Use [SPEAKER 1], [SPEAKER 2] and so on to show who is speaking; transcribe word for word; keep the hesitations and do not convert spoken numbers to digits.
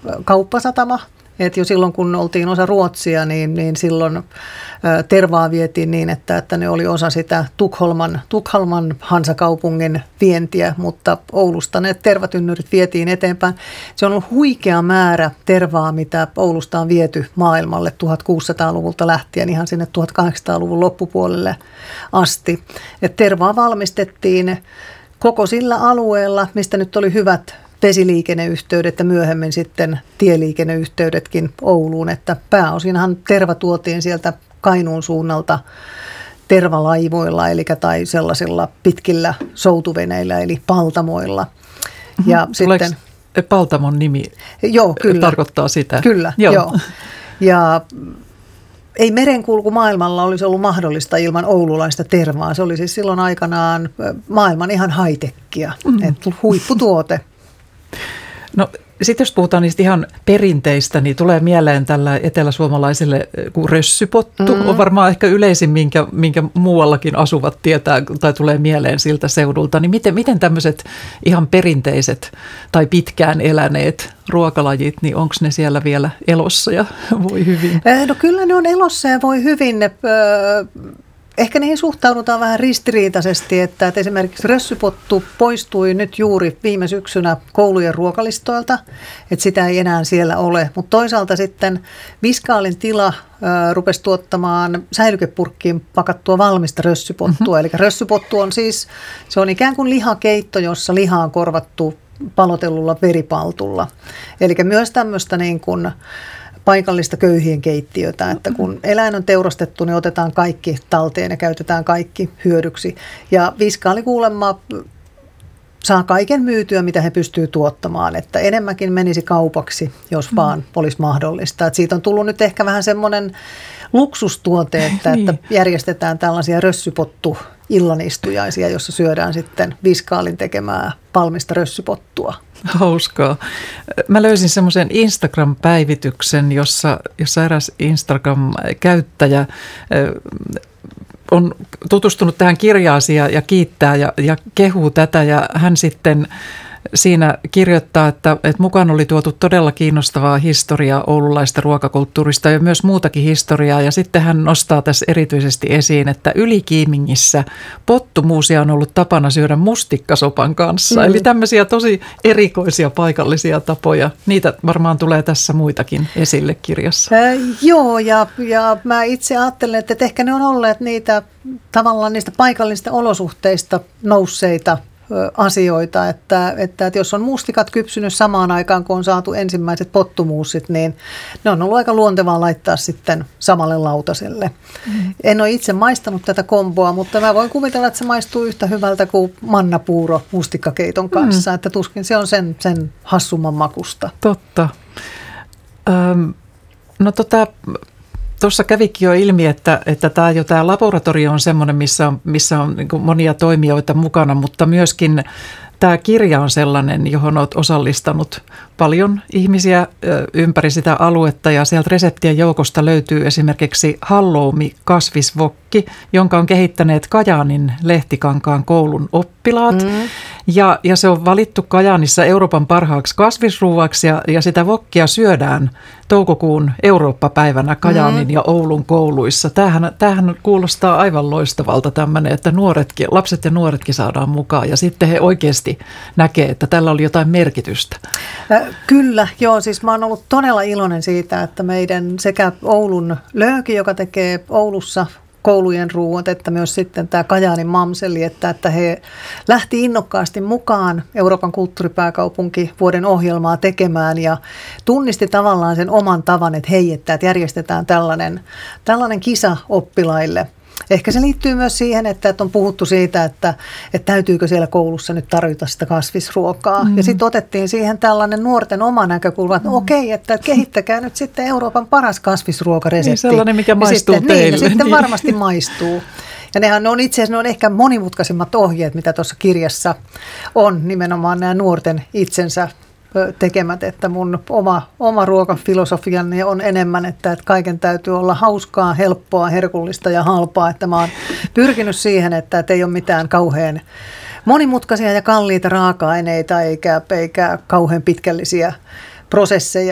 [SPEAKER 1] kauppasatama. Et jo silloin, kun oltiin osa Ruotsia, niin, niin silloin tervaa vietiin niin, että, että ne oli osa sitä Tukholman, Tukholman Hansakaupungin vientiä, mutta Oulusta ne tervatynnyrit vietiin eteenpäin. Se on ollut huikea määrä tervaa, mitä Oulusta on viety maailmalle tuhatkuusisataaluvulta lähtien ihan sinne tuhatkahdeksansataaluvun loppupuolelle asti. Et tervaa valmistettiin koko sillä alueella, mistä nyt oli hyvät vesiliikenneyhteydet ja myöhemmin sitten tieliikenneyhteydetkin Ouluun, että pääosinhan terva tuotiin sieltä Kainuun suunnalta tervalaivoilla, eli tai sellaisilla pitkillä soutuveneillä, eli paltamoilla.
[SPEAKER 2] Ja mm-hmm. sitten paltamon nimi joo, kyllä. tarkoittaa sitä?
[SPEAKER 1] Kyllä, joo. joo. Ja ei merenkulku maailmalla olisi ollut mahdollista ilman oululaista tervaa. Se oli siis silloin aikanaan maailman ihan high-techia, mm-hmm. että huipputuote.
[SPEAKER 2] No sitten jos puhutaan niistä ihan perinteistä, niin tulee mieleen tällä eteläsuomalaisille kuin rössypottu. Mm-hmm. On varmaan ehkä yleisin, minkä, minkä muuallakin asuvat tietää tai tulee mieleen siltä seudulta. Niin miten, miten tämmöiset ihan perinteiset tai pitkään eläneet ruokalajit, niin onko ne siellä vielä elossa ja voi hyvin?
[SPEAKER 1] No kyllä ne on elossa ja voi hyvin. Ne, öö... Ehkä niihin suhtaudutaan vähän ristiriitaisesti, että, että esimerkiksi rössypottu poistui nyt juuri viime syksynä koulujen ruokalistoilta, että sitä ei enää siellä ole. Mutta toisaalta sitten Viskaalin tila ö, rupesi tuottamaan säilykepurkkiin pakattua valmista rössypottua. Mm-hmm. Eli rössypottu on siis, se on ikään kuin lihakeitto, jossa liha on korvattu palotellulla veripaltulla. Eli myös tämmöistä niin kuin paikallista köyhien keittiötä, että kun eläin on teurastettu, niin otetaan kaikki talteen ja käytetään kaikki hyödyksi. Ja Viskaali kuulemma saa kaiken myytyä, mitä he pystyy tuottamaan, että enemmänkin menisi kaupaksi, jos vaan olisi mahdollista. Että siitä on tullut nyt ehkä vähän semmoinen luksustuote, että, että järjestetään tällaisia rössypottu illanistujaisia, jossa syödään sitten Viskaalin tekemää valmista rössypottua.
[SPEAKER 2] Hauskaa. Mä löysin semmoisen Instagram-päivityksen, jossa, jossa eräs Instagram-käyttäjä on tutustunut tähän kirjaasi ja, ja kiittää ja, ja kehuu tätä ja hän sitten siinä kirjoittaa, että, että mukaan oli tuotu todella kiinnostavaa historiaa oululaista ruokakulttuurista ja myös muutakin historiaa. Ja sitten hän nostaa tässä erityisesti esiin, että Ylikiimingissä pottumuusia on ollut tapana syödä mustikkasopan kanssa. Mm. Eli tämmöisiä tosi erikoisia paikallisia tapoja. Niitä varmaan tulee tässä muitakin esille kirjassa.
[SPEAKER 1] Äh, joo, ja, ja mä itse ajattelen, että ehkä ne on olleet niitä tavallaan niistä paikallisista olosuhteista nousseita asioita, että, että, että jos on mustikat kypsynyt samaan aikaan, kun on saatu ensimmäiset pottumuusit, niin ne on ollut aika luontevaa laittaa sitten samalle lautaselle. Mm. En ole itse maistanut tätä komboa, mutta mä voin kuvitella, että se maistuu yhtä hyvältä kuin mannapuuro mustikkakeiton kanssa, mm. että tuskin se on sen, sen hassumman makusta.
[SPEAKER 2] Totta. Öm, no tota... Tuossa kävikin jo ilmi, että, että tämä, jo tämä laboratorio on semmoinen, missä on, missä on niin kuin monia toimijoita mukana, mutta myöskin tämä kirja on sellainen, johon olet osallistanut paljon ihmisiä ympäri sitä aluetta ja sieltä reseptien joukosta löytyy esimerkiksi halloumi-kasvisvokki, jonka on kehittäneet Kajaanin Lehtikankaan koulun oppilaat. Mm. Ja, ja se on valittu Kajaanissa Euroopan parhaaksi kasvisruuaksi ja, ja sitä vokkia syödään toukokuun Eurooppa-päivänä Kajaanin mm. ja Oulun kouluissa. Tämähän, tämähän kuulostaa aivan loistavalta tämmöinen, että nuoretkin, lapset ja nuoretkin saadaan mukaan ja sitten he oikeasti näkee, että tällä oli jotain merkitystä.
[SPEAKER 1] Kyllä, joo. Siis mä oon ollut todella iloinen siitä, että meidän sekä Oulun Lööki, joka tekee Oulussa koulujen ruuat, että myös sitten tämä Kajaanin Mamseli, että, että he lähti innokkaasti mukaan Euroopan kulttuuripääkaupunki vuoden ohjelmaa tekemään ja tunnisti tavallaan sen oman tavan, että hei, että järjestetään tällainen, tällainen kisa oppilaille. Ehkä se liittyy myös siihen, että on puhuttu siitä, että, että täytyykö siellä koulussa nyt tarvita sitä kasvisruokaa. Mm. Ja sitten otettiin siihen tällainen nuorten oma näkökulma, että mm. okei, että kehittäkää nyt sitten Euroopan paras kasvisruokaresepti.
[SPEAKER 2] Niin sellainen, mikä maistuu
[SPEAKER 1] sitten,
[SPEAKER 2] teille.
[SPEAKER 1] Niin, ja sitten varmasti maistuu. Ja nehän on itse asiassa ne on ehkä monimutkaisimmat ohjeet, mitä tuossa kirjassa on, nimenomaan nämä nuorten itsensä tekemät, että mun oma, oma ruokafilosofiani on enemmän, että, että kaiken täytyy olla hauskaa, helppoa, herkullista ja halpaa, että mä oon pyrkinyt siihen, että, että ei ole mitään kauhean monimutkaisia ja kalliita raaka-aineita eikä, eikä kauhean pitkällisiä prosesseja.